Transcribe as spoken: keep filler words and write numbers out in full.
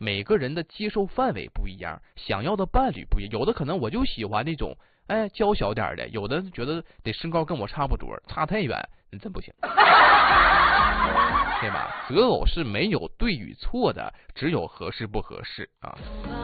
每个人的接受范围不一样，想要的伴侣不一样。有的可能我就喜欢那种哎娇小点的，有的觉得得身高跟我差不多，差太远那真不行。对吧？择偶是没有对与错的，只有合适不合适啊。